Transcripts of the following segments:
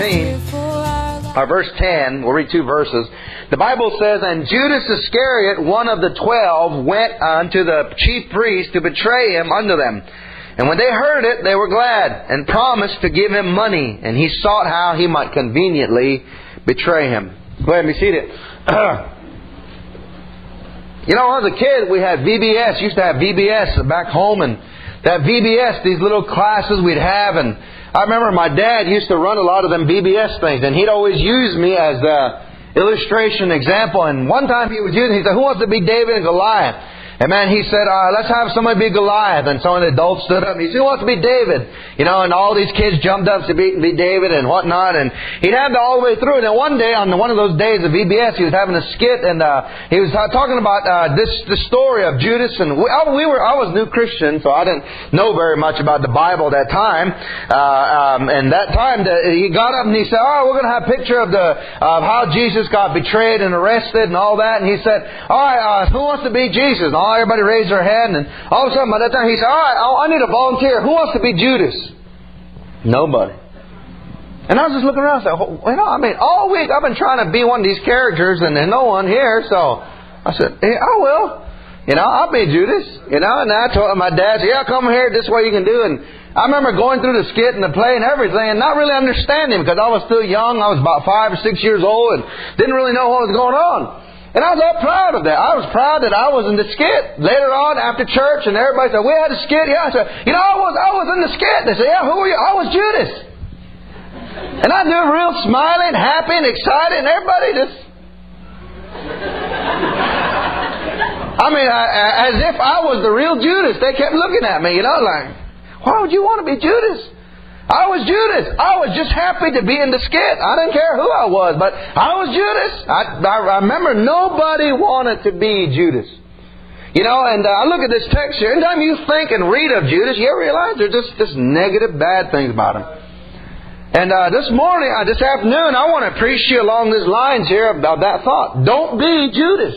verse 10, we'll read 2 verses. The Bible says, "And Judas Iscariot, one of the 12, went unto the chief priests to betray him unto them. And when they heard it, they were glad, and promised to give him money. And he sought how he might conveniently betray him." Go ahead and be seated. You know, as a kid, we had VBS. Used to have VBS back home, and that VBS, these little classes we'd have, and I remember my dad used to run a lot of them VBS things, and he'd always use me as the illustration example. And one time he was using, he said, "Who wants to be David and Goliath?" And man, he said, "Let's have somebody be Goliath." And some of the adults stood up and he said, "Who wants to be David?" You know, and all these kids jumped up to be David and whatnot. And he'd have that all the way through. And then one day, on one of those days of VBS, he was having a skit, and he was talking about the story of Judas. And I was a new Christian, so I didn't know very much about the Bible at that time. And that time, he got up and he said, "All right, we're going to have a picture of how Jesus got betrayed and arrested and all that." And he said, "All right, who wants to be Jesus?" And everybody raised their hand, and all of a sudden by that time he said, "All right, I need a volunteer. Who wants to be Judas?" Nobody. And I was just looking around and said, all week I've been trying to be one of these characters, and there's no one here. So I said, "Hey, I will. I'll be Judas." And I told my dad, "Yeah, come here. This is what you can do." And I remember going through the skit and the play and everything, and not really understanding because I was still young. I was about 5 or 6 years old, and didn't really know what was going on. And I was all proud of that. I was proud that I was in the skit. Later on, after church, and everybody said, "We had a skit." Yeah, I said, I was in the skit. They said, "Yeah, who were you?" "I was Judas." And I do real smiling, happy, and excited, and everybody just... as if I was the real Judas. They kept looking at me, like, "Why would you want to be Judas?" I was Judas. I was just happy to be in the skit. I didn't care who I was, but I was Judas. I remember nobody wanted to be Judas. And I look at this text here. Anytime you think and read of Judas, you realize there's just negative, bad things about him. And this afternoon, I want to preach you along these lines here about that thought. Don't be Judas.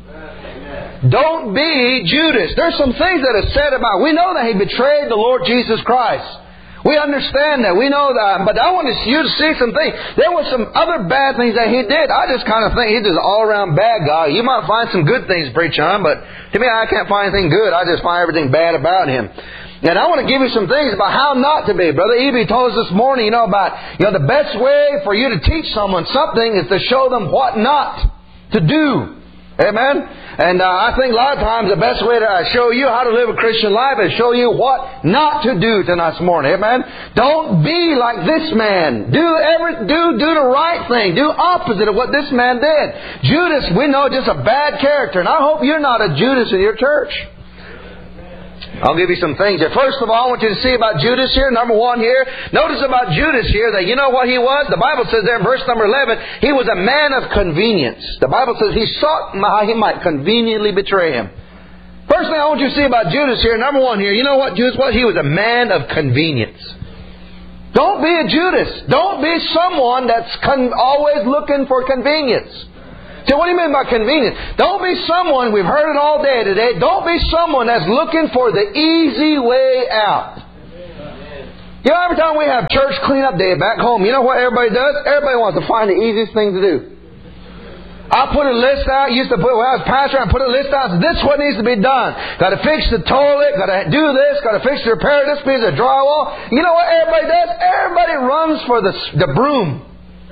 Don't be Judas. There's some things that are said about. We know that he betrayed the Lord Jesus Christ. We understand that. We know that. But I want you to see some things. There were some other bad things that he did. I just kind of think he's just an all-around bad guy. You might find some good things to preach on, but to me, I can't find anything good. I just find everything bad about him. And I want to give you some things about how not to be. Brother Eby told us this morning, about the best way for you to teach someone something is to show them what not to do. Amen? And I think a lot of times the best way to show you how to live a Christian life is show you what not to do tonight morning. Amen? Don't be like this man. Do the right thing. Do opposite of what this man did. Judas, we know, just a bad character. And I hope you're not a Judas in your church. I'll give you some things. First of all, I want you to see about Judas here. Number 1 here. Notice about Judas here that you know what he was? The Bible says there in verse number 11, he was a man of convenience. The Bible says he sought how he might conveniently betray him. First thing I want you to see about Judas here, number 1 here, you know what Judas was? He was a man of convenience. Don't be a Judas. Don't be someone that's always looking for convenience. So what do you mean by convenience? Don't be someone, we've heard it all day today, don't be someone that's looking for the easy way out. Every time we have church cleanup day back home, you know what everybody does? Everybody wants to find the easiest thing to do. I put a list out, when I was pastor, I put a list out, this is what needs to be done. Got to fix the toilet, got to do this, got to fix the repair this piece of drywall. You know what everybody does? Everybody runs for the broom.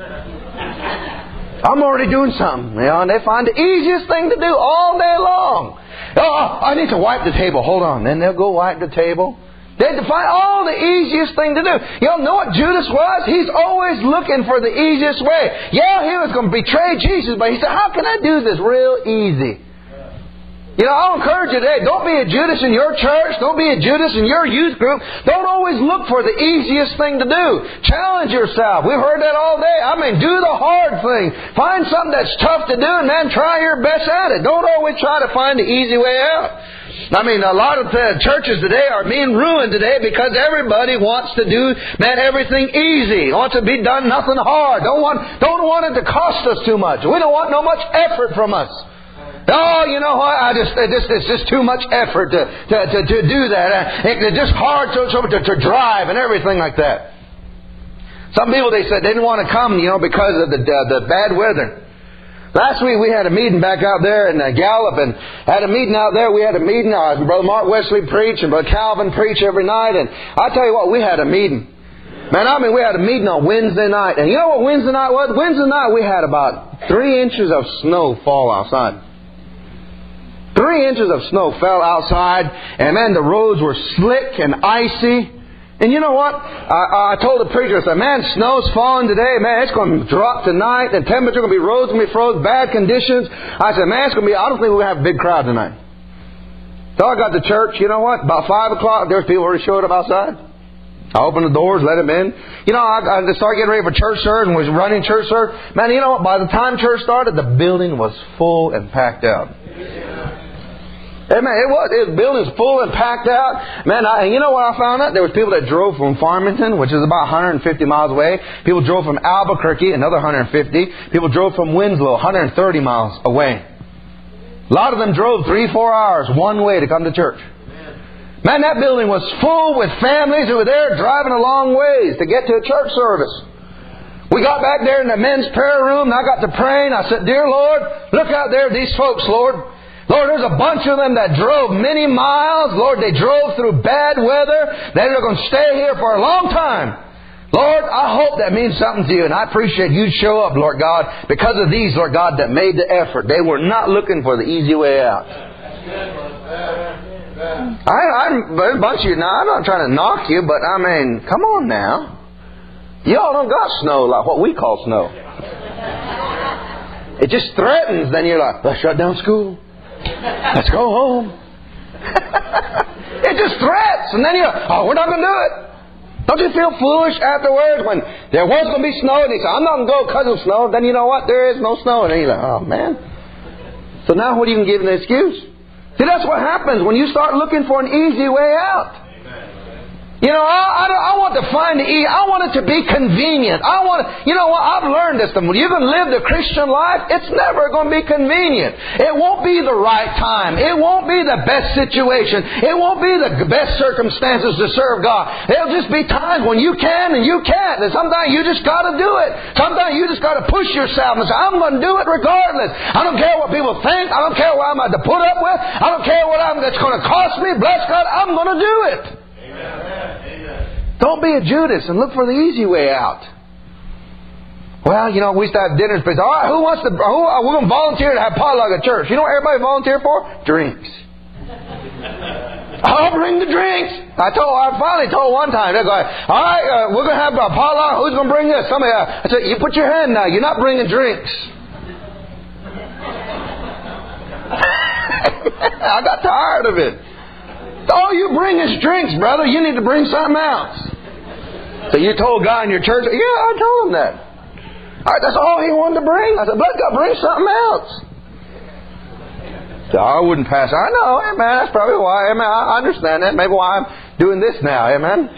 I'm already doing something. And they find the easiest thing to do all day long. "Oh, I need to wipe the table." Hold on. Then they'll go wipe the table. They find all the easiest thing to do. You know what Judas was? He's always looking for the easiest way. Yeah, he was going to betray Jesus, but he said, "How can I do this real easy?" I'll encourage you today, don't be a Judas in your church. Don't be a Judas in your youth group. Don't always look for the easiest thing to do. Challenge yourself. We've heard that all day. Do the hard thing. Find something that's tough to do, and man, try your best at it. Don't always try to find the easy way out. A lot of churches today are being ruined today because everybody wants to do, everything easy. Wants to be done nothing hard. Don't want it to cost us too much. We don't want no much effort from us. Oh, you know what? It's just too much effort to do that. It's just hard to drive and everything like that. Some people, they said, they didn't want to come, because of the bad weather. Last week we had a meeting back out there in Gallup, and had a meeting out there. We had a meeting. Brother Mark Wesley preached, and Brother Calvin preached every night. And I tell you what, we had a meeting. Man, we had a meeting on Wednesday night. And you know what Wednesday night was? Wednesday night we had about 3 inches of snow fall outside. 3 inches of snow fell outside. And man, the roads were slick and icy. And you know what? I told the preacher, I said, man, snow's falling today. Man, it's going to drop tonight. And temperature going to be, roads going to be frozen, bad conditions. I said, man, it's going to be, I don't think we're going to have a big crowd tonight. So I got to church, you know what? About 5 o'clock, there's people already showed up outside. I opened the doors, let them in. I started getting ready for church service and was running church service. Man, you know what? By the time church started, the building was full and packed out. Amen. The building was full and packed out. Man, you know what I found out? There was people that drove from Farmington, which is about 150 miles away. People drove from Albuquerque, another 150. People drove from Winslow, 130 miles away. A lot of them drove 3-4 hours one way to come to church. Man, that building was full with families who were there driving a long ways to get to a church service. We got back there in the men's prayer room, and I got to praying. I said, Dear Lord, look out there, these folks, Lord. Lord, there's a bunch of them that drove many miles. Lord, they drove through bad weather. They're going to stay here for a long time. Lord, I hope that means something to you, and I appreciate you'd show up, Lord God, because of these, Lord God, that made the effort. They were not looking for the easy way out. There's a bunch of you now. I'm not trying to knock you, but I mean, come on now. Y'all don't got snow like what we call snow. It just threatens. Then you're like, let's shut down school. Let's go home. It just threats, and then you're like, oh, we're not going to do it. Don't you feel foolish afterwards when there was going to be snow and you say, I'm not going to go because of snow. Then you know what? There is no snow. And then you're like, oh man. So now what are you going to give an excuse? See, that's what happens when you start looking for an easy way out. I want to find the easy. I want it to be convenient. You know what? I've learned this. When you can live the Christian life, it's never going to be convenient. It won't be the right time. It won't be the best situation. It won't be the best circumstances to serve God. There'll just be times when you can and you can't. And sometimes you just got to do it. Sometimes you just got to push yourself and say, I'm going to do it regardless. I don't care what people think. I don't care what I'm going to put up with. I don't care what it's going to cost me. Bless God, I'm going to do it. Don't be a Judas and look for the easy way out. Well, we used to have dinners. All right, we're going to volunteer to have potluck at church. You know what everybody volunteered for? Drinks. I'll bring the drinks. I finally told one time, they're going, all right, we're going to have a potluck. Who's going to bring this? Somebody. I said, you put your hand now. You're not bringing drinks. I got tired of it. All you bring is drinks, brother. You need to bring something else. So you told God in your church, yeah, I told him that. All right, that's all he wanted to bring. I said, bless God, bring something else. So I wouldn't pass. I know, amen. That's probably why. Amen. I understand that. Maybe why I'm doing this now. Amen.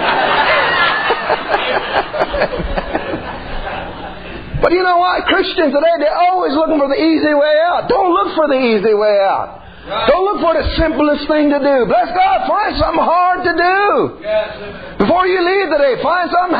But you know what? Christians today, they're always looking for the easy way out. Don't look for the easy way out. Right. Don't look for the simplest thing to do. Bless God, find something hard to do. Yes. Before you leave today, find something